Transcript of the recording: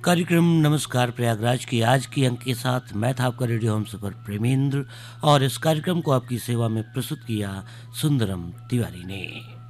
कार्यक्रम नमस्कार प्रयागराज की आज की अंक के साथ मैं था आपका रेडियो हम सफर प्रेमेंद्र और इस कार्यक्रम को आपकी सेवा में प्रस्तुत किया सुंदरम तिवारी ने।